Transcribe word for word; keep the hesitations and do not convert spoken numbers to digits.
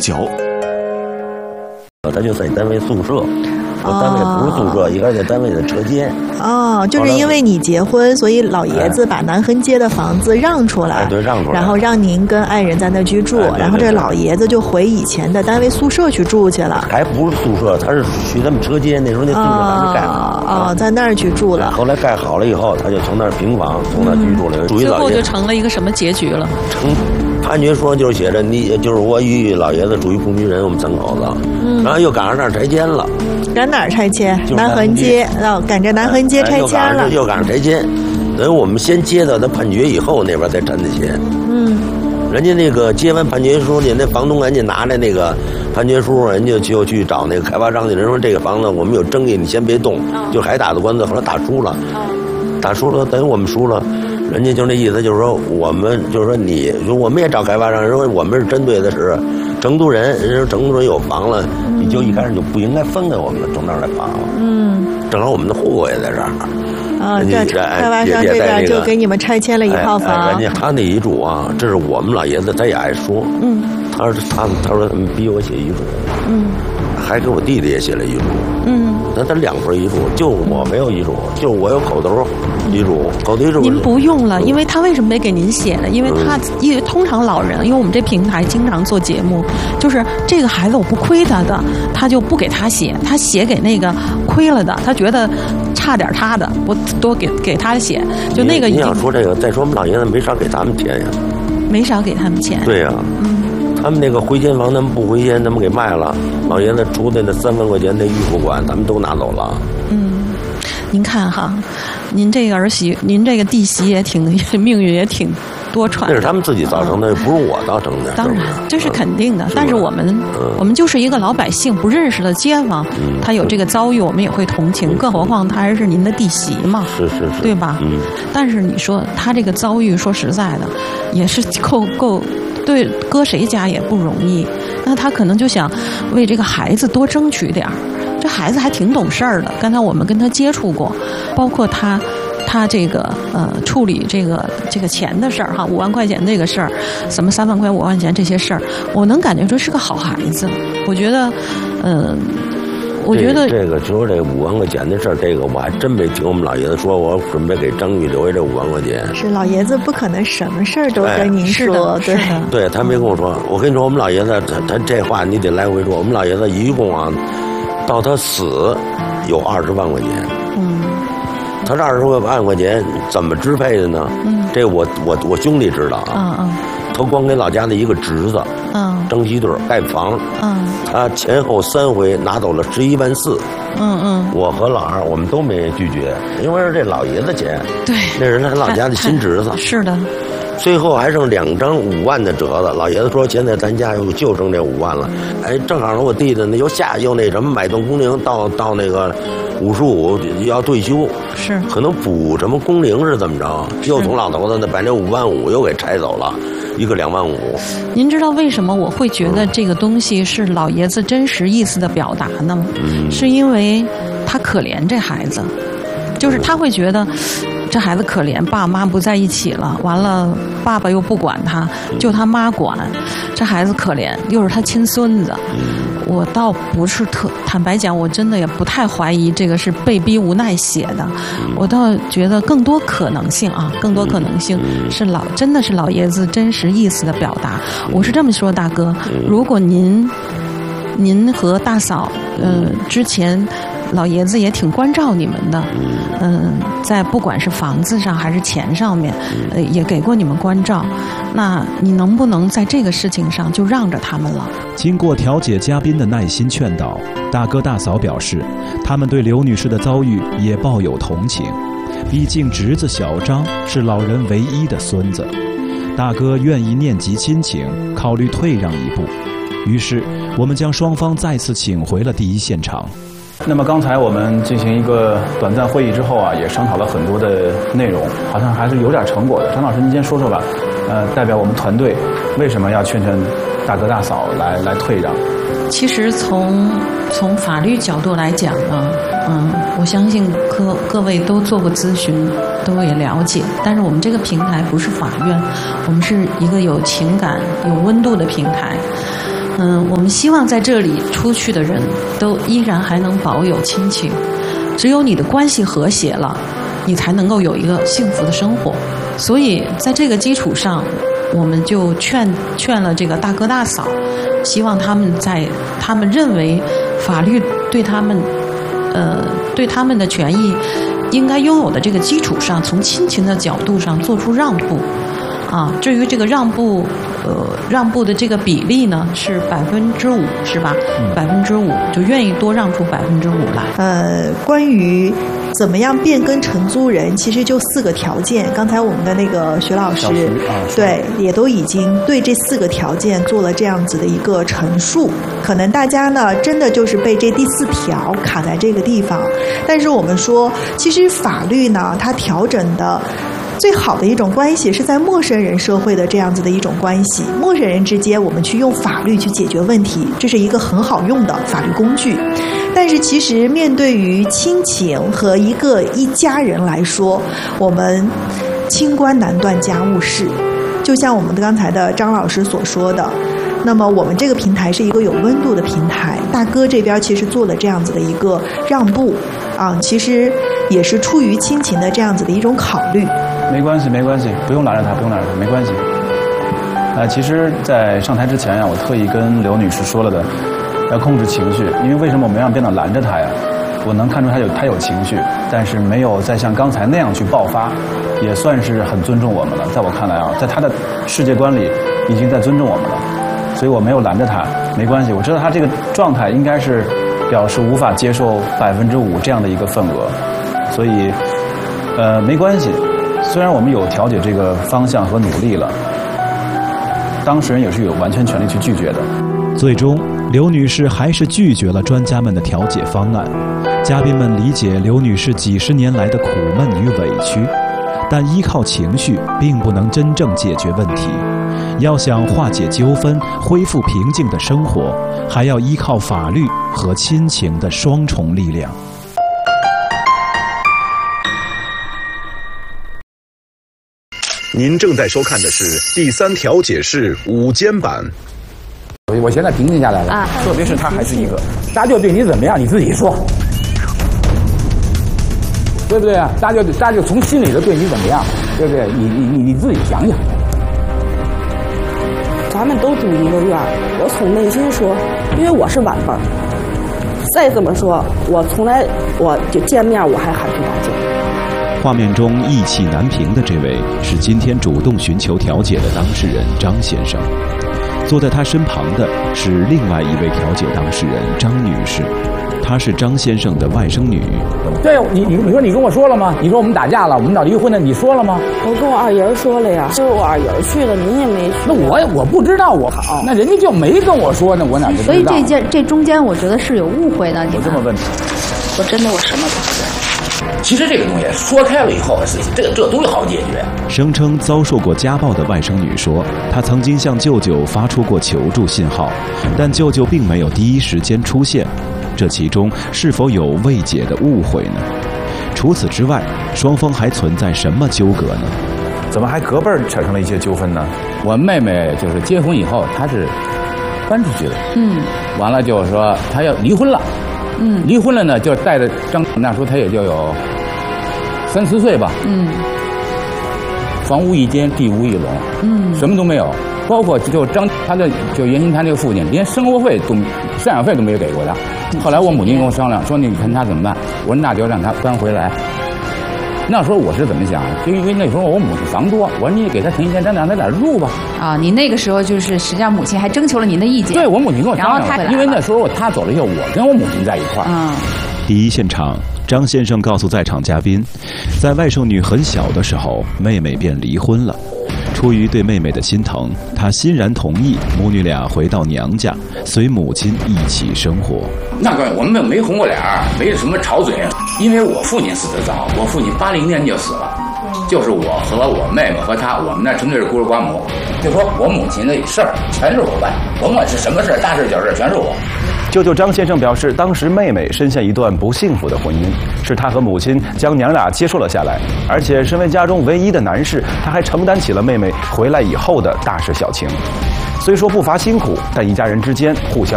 九。 他就在单位宿舍，我单位不是宿舍，一开始在单位的车间。 哦，就是因为你结婚，所以老爷子把南横街的房子让出来， 哎，对，让出来， 然后让您跟爱人在那居住， 哎、 然后这老爷子就回以前的单位宿舍去住去了。 还不是宿舍，他是去他们车间，那时候那宿舍还没盖好。 哦，在那儿去住了。 后来盖好了以后，他就从那儿平房，从那儿居住了。 嗯、最后就成了一个什么结局了？ 成。判决书就是写着你就是我与老爷子属于同居人，我们三口子，嗯，然后又赶上那儿拆迁了， 赶哪儿拆迁？南横街，哦，赶着南横街拆迁了， 又赶上拆迁，等于我们先接到他判决以后，那边再拆的迁， 嗯， 人家那个接完判决书去，那房东赶紧拿着那个判决书，人家就去找那个开发商去，人说这个房子我们有争议，你先别动，就还打的官司，后来打输了，打输了，等于我们输了。人家就那意思，就是说我们就是说你，我们也找开发商，人说我们是针对的是成都人，人说成都人有房了，嗯、你就一开始就不应该分给我们从那儿来房了。嗯，正好我们的户口也在这儿。 啊，这开发商这边就给你们拆迁了一套房。 哎哎、人家他那遗嘱啊，这是我们老爷子他也爱说。嗯，他说他他说他们逼我写遗嘱。嗯。还给我弟弟也写了遗嘱，嗯，那他两份遗嘱，就我没有遗嘱，就我有口头遗嘱，口头遗嘱。 您不用了，因为他为什么没给您写呢？因为他因为通常老人，因为我们这平台经常做节目，就是这个孩子我不亏他的，他就不给他写，他写给那个亏了的，他觉得差点他的，我多给给他写，就那个。 你想说这个，再说我们老爷子没少给他们钱呀， 没少给他们钱。 对呀、啊，嗯。他们那个回迁房，他们不回迁，他们给卖了。老爷子出的那三万块钱的预付款，他们都拿走了。 嗯，您看哈，您这个儿媳，您这个弟媳也挺命运也挺多舛。 那是他们自己造成的，不是我造成的。 当然，这是肯定的。嗯、但是我们、嗯，我们就是一个老百姓，不认识的街坊，嗯、他有这个遭遇，我们也会同情。更何况他还是您的弟媳嘛， 是是是， 对吧？嗯。但是你说他这个遭遇，说实在的，也是够够。对，搁谁家也不容易。那他可能就想为这个孩子多争取点儿。这孩子还挺懂事儿的。刚才我们跟他接触过，包括他，他这个呃处理这个这个钱的事儿哈，五万块钱这个事儿，什么三万块五万钱这些事儿，我能感觉出是个好孩子。我觉得，嗯、呃。我觉得这个说这五万块钱的事儿，这个我还真没听我们老爷子说，我准备给张玉留下这五万块钱。 是老爷子不可能什么事儿都跟您说， 哎、对对，他没跟我说。我跟你说，我们老爷子他他这话你得来回说。我们老爷子一共啊，到他死有二十万块钱。嗯，他这二十万块钱怎么支配的呢？嗯，这我我我兄弟知道啊。嗯嗯。他光给老家的一个侄子，嗯，征西队盖房，嗯，他前后三回拿走了十一万四，嗯嗯，我和老二我们都没拒绝，因为是这老爷子钱， 对， 那是他老家的亲侄子， 是的， 最后还剩两张五万的折子，老爷子说现在咱家又就剩这五万了，哎，正好我弟弟呢又下又那什么买断工龄到到那个五十五要退休， 是可能补什么工龄是怎么着，又从老头子那把这五万五又给拆走了。一个两万五， 您知道为什么我会觉得这个东西是老爷子真实意思的表达呢？嗯，是因为他可怜这孩子，就是他会觉得这孩子可怜，爸妈不在一起了，完了爸爸又不管他，就他妈管，这孩子可怜，又是他亲孙子。我倒不是特坦白讲，我真的也不太怀疑这个是被逼无奈写的，我倒觉得更多可能性啊，更多可能性是老真的是老爷子真实意思的表达。我是这么说，大哥，如果您您和大嫂呃之前老爷子也挺关照你们的，嗯，在不管是房子上还是钱上面，呃，也给过你们关照。那你能不能在这个事情上就让着他们了？ 经过调解嘉宾的耐心劝导，大哥大嫂表示，他们对刘女士的遭遇也抱有同情。毕竟侄子小张是老人唯一的孙子，大哥愿意念及亲情，考虑退让一步。于是，我们将双方再次请回了第一现场。 那么刚才我们进行一个短暂会议之后啊，也商讨了很多的内容，好像还是有点成果的。张老师，您先说说吧。呃，代表我们团队为什么要劝劝大哥大嫂来来退让？ 其实从从法律角度来讲呢，嗯，我相信各各位都做过咨询，都也了解。但是我们这个平台不是法院，我们是一个有情感、有温度的平台。 嗯，我们希望在这里出去的人都依然还能保有亲情。只有你的关系和谐了，你才能够有一个幸福的生活。所以在这个基础上，我们就劝劝了这个大哥大嫂，希望他们在他们认为法律对他们呃对他们的权益应该拥有的这个基础上，从亲情的角度上做出让步。啊，至于这个让步，呃，让步的这个比例呢是百分之五，是吧？百分之五就愿意多让出百分之五来。 呃，关于怎么样变更承租人，其实就四个条件。刚才我们的那个徐老师， 啊、 对，也都已经对这四个条件做了这样子的一个陈述。可能大家呢，真的就是被这第四条卡在这个地方。但是我们说，其实法律呢，它调整的最好的一种关系是在陌生人社会的这样子的一种关系，陌生人之间我们去用法律去解决问题，这是一个很好用的法律工具。但是其实面对于亲情和一个一家人来说，我们清官难断家务事，就像我们刚才的张老师所说的，那么我们这个平台是一个有温度的平台，大哥这边其实做了这样子的一个让步啊，其实也是出于亲情的这样子的一种考虑。 没关系，没关系，不用拦着他，不用拦着他，没关系。呃，其实，在上台之前呀、啊，我特意跟刘女士说了的，要控制情绪，因为为什么我们让编导拦着他呀？我能看出他有他有情绪，但是没有再像刚才那样去爆发，也算是很尊重我们了。在我看来啊，在他的世界观里，已经在尊重我们了，所以我没有拦着他，没关系。我知道他这个状态应该是表示无法接受百分之五这样的一个份额，所以呃没关系。虽然我们有调解这个方向和努力了，当事人也是有完全权利去拒绝的。 最终，刘女士还是拒绝了专家们的调解方案。嘉宾们理解刘女士几十年来的苦闷与委屈，但依靠情绪并不能真正解决问题。要想化解纠纷、恢复平静的生活，还要依靠法律和亲情的双重力量。 您正在收看的是第三调解室午间版。 我现在平静下来了，啊、特别是他还是一个，大舅对你怎么样，你自己说，对不对啊？大舅大舅从心里头对你怎么样，对不对？你你你你自己想想。 咱们都住一个院，我从内心说，因为我是晚辈儿，再这么说，我从来我就见面我还喊出大舅。 画面中意气难平的这位是今天主动寻求调解的当事人张先生，坐在他身旁的是另外一位调解当事人张女士，她是张先生的外甥女。 对，你你你说你跟我说了吗？你说我们打架了，我们闹离婚了，你说了吗？ 我跟我二爷说了呀，就是我二爷去了，您也没去。 那我我不知道，我好，那人家就没跟我说呢，我哪知道？ 所以这件这中间，我觉得是有误会的。 我这么问你， 我真的我什么都不知道。 其实这个东西说开了以后的事情，这个这东西好解决。 声称遭受过家暴的外甥女说，她曾经向舅舅发出过求助信号，但舅舅并没有第一时间出现，这其中是否有未解的误会呢？除此之外，双方还存在什么纠葛呢？ 怎么还隔辈儿产生了一些纠纷呢？ 我妹妹就是结婚以后，她是搬出去了，嗯，完了就是说她要离婚了。嗯，离婚了呢，就带着张，那时候他也就有三四岁吧。嗯，房屋一间，地无一垄。嗯，什么都没有，包括就张他的就袁新他那个父亲，连生活费都赡养费都没有给过他。后来我母亲跟我商量说：“你看他怎么办？”我说：“那就让他搬回来。”那时候我是怎么想？就因为那时候我母亲房多，我说你给他停一天，咱俩在哪儿住吧。 啊，你那个时候就是实际上母亲还征求了您的意见。 对，我母亲跟我商量，因为那时候他走了以后，我跟我母亲在一块儿。 嗯。 第一现场，张先生告诉在场嘉宾，在外甥女很小的时候，妹妹便离婚了。出于对妹妹的心疼，他欣然同意母女俩回到娘家，随母亲一起生活。 那个我们没红过脸，没什么吵嘴，因为我父亲死得早，我父亲八零年就死了，就是我和我妹妹和他，我们那纯粹是孤儿寡母。就说我母亲的事儿全是我办，甭管是什么事儿，大事小事全是我。 舅舅张先生表示，当时妹妹深陷一段不幸福的婚姻，是他和母亲将娘俩接受了下来，而且身为家中唯一的男士，他还承担起了妹妹回来以后的大事小情。 虽说不乏辛苦，但一家人之间互相